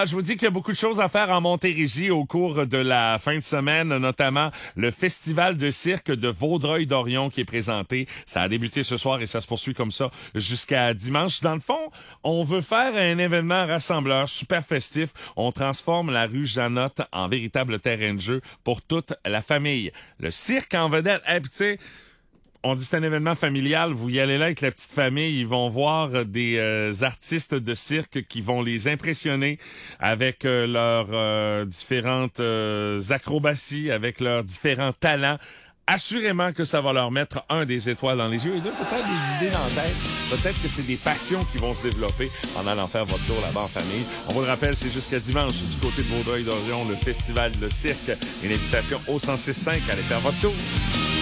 je vous dis qu'il y a beaucoup de choses à faire en Montérégie au cours de la fin de semaine, notamment le festival de cirque de Vaudreuil-Dorion qui est présenté. Ça a débuté ce soir et ça se poursuit comme ça jusqu'à dimanche. Dans le fond, on veut faire un événement rassembleur super festif. On transforme la rue Janotte en véritable terrain de jeu pour toute la famille. Le cirque en vedette, tu sais, on dit que c'est un événement familial. Vous y allez là avec la petite famille. Ils vont voir des artistes de cirque qui vont les impressionner avec leurs différentes acrobaties, avec leurs différents talents. Assurément que ça va leur mettre des étoiles dans les yeux et deux, peut-être des idées dans la tête. Peut-être que c'est des passions qui vont se développer en allant faire votre tour là-bas en famille. On vous le rappelle, c'est jusqu'à dimanche du côté de Vaudreuil-Dorion, le festival de cirque. Une invitation au 106.5. Allez faire votre tour.